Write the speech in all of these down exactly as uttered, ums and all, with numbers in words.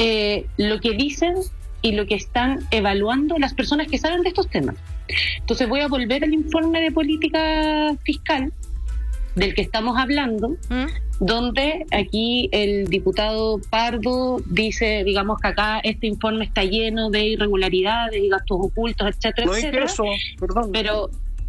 eh, lo que dicen y lo que están evaluando las personas que saben de estos temas. Entonces voy a volver al informe de política fiscal del que estamos hablando, ¿Mm? donde aquí el diputado Pardo dice, digamos, que acá este informe está lleno de irregularidades y gastos ocultos, etcétera, no etcétera. Eso, perdón. Pero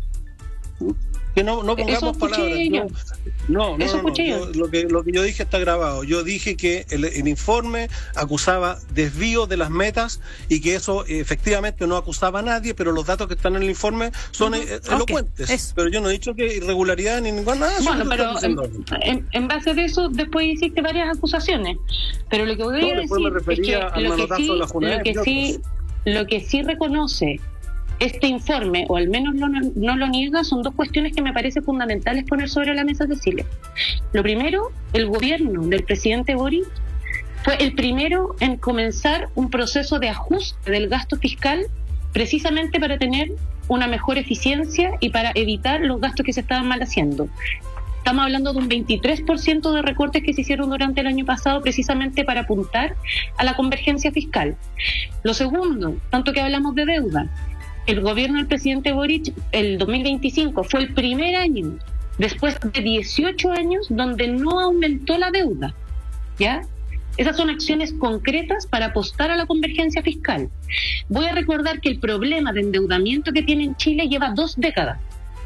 que no, no pongamos palabras. No, no, no, eso no, no. Yo, lo, que, lo que yo dije está grabado. Yo dije que el, el informe acusaba desvío de las metas y que eso efectivamente no acusaba a nadie, pero los datos que están en el informe son uh-huh. eh, elocuentes. Okay. Pero yo no he dicho que irregularidad ni ninguna nada. Bueno, pero en, en, en base de eso después hiciste varias acusaciones. Pero lo que voy a decir es que lo que sí, lo que sí, lo que sí reconoce este informe, o al menos no, no lo niega, son dos cuestiones que me parece fundamentales poner sobre la mesa, Cecilia. Lo primero, el gobierno del presidente Boric fue el primero en comenzar un proceso de ajuste del gasto fiscal precisamente para tener una mejor eficiencia y para evitar los gastos que se estaban mal haciendo. Estamos hablando de un veintitrés por ciento de recortes que se hicieron durante el año pasado precisamente para apuntar a la convergencia fiscal. Lo segundo, tanto que hablamos de deuda, el gobierno del presidente Boric, el dos mil veinticinco, fue el primer año, después de dieciocho años, donde no aumentó la deuda, ¿ya? Esas son acciones concretas para apostar a la convergencia fiscal. Voy a recordar que el problema de endeudamiento que tiene en Chile lleva dos décadas.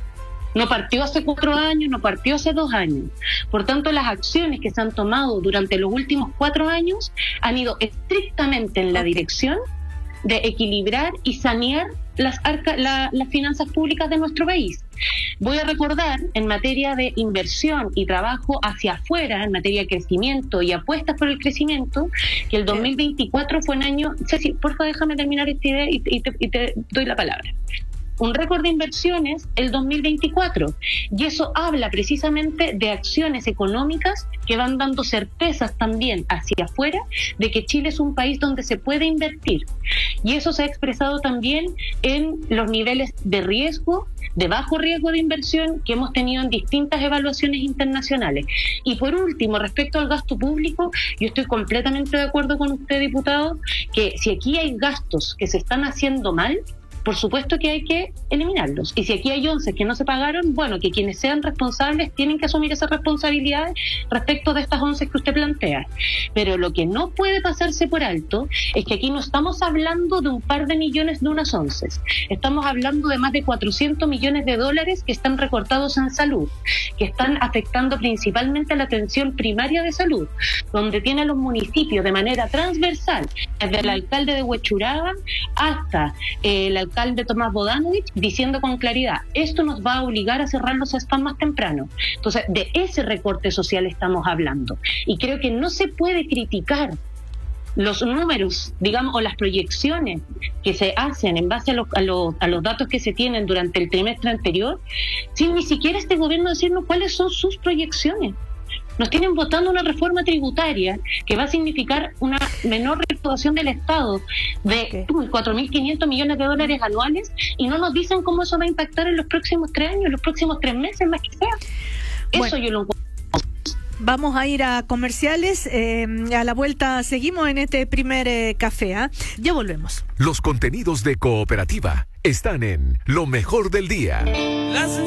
No partió hace cuatro años, no partió hace dos años. Por tanto, las acciones que se han tomado durante los últimos cuatro años han ido estrictamente en la dirección de equilibrar y sanear las, arca, la, las finanzas públicas de nuestro país. Voy a recordar, en materia de inversión y trabajo hacia afuera, en materia de crecimiento y apuestas por el crecimiento, que el dos mil veinticuatro fue un año... Ceci, por favor, déjame terminar esta idea y, y, te, y te doy la palabra. Un récord de inversiones el dos mil veinticuatro, y eso habla precisamente de acciones económicas que van dando certezas también hacia afuera de que Chile es un país donde se puede invertir, y eso se ha expresado también en los niveles de riesgo, de bajo riesgo de inversión que hemos tenido en distintas evaluaciones internacionales. Y por último, respecto al gasto público, yo estoy completamente de acuerdo con usted, diputado, que si aquí hay gastos que se están haciendo mal, por supuesto que hay que eliminarlos. Y si aquí hay once que no se pagaron, bueno, que quienes sean responsables tienen que asumir esas responsabilidades respecto de estas once que usted plantea. Pero lo que no puede pasarse por alto es que aquí no estamos hablando de un par de millones de unas once. Estamos hablando de más de cuatrocientos millones de dólares que están recortados en salud, que están afectando principalmente a la atención primaria de salud, donde tienen los municipios de manera transversal, desde el alcalde de Huechuraba hasta eh, el alcalde alcalde Tomás Bodanovich, diciendo con claridad, esto nos va a obligar a cerrar los spas más temprano. Entonces, de ese recorte social estamos hablando. Y creo que no se puede criticar los números, digamos, o las proyecciones que se hacen en base a, lo, a, lo, a los datos que se tienen durante el trimestre anterior, sin ni siquiera este gobierno decirnos cuáles son sus proyecciones. Nos tienen votando una reforma tributaria que va a significar una menor recaudación del Estado de okay. cuatro mil quinientos millones de dólares anuales, y no nos dicen cómo eso va a impactar en los próximos tres años, en los próximos tres meses, más que sea. Eso bueno. Yo lo encuentro. Vamos a ir a comerciales. Eh, a la vuelta seguimos en este primer eh, café. ¿eh? Ya volvemos. Los contenidos de Cooperativa están en Lo Mejor del Día. Las